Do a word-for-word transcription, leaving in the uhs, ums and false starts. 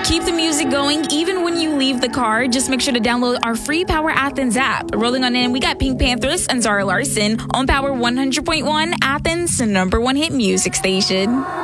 Keep the music going even when you leave the car. Just make sure to download our free Power Athens app. Rolling on in, we got Pink Panthers and Zara Larson on Power one hundred point one, Athens, the number one hit music station.